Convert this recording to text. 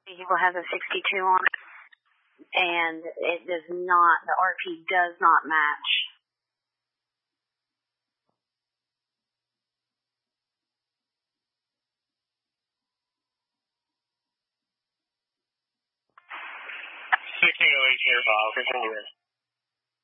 vehicle has a 62 on it, and it does not, the RP does not match. Here, Bob. Continue.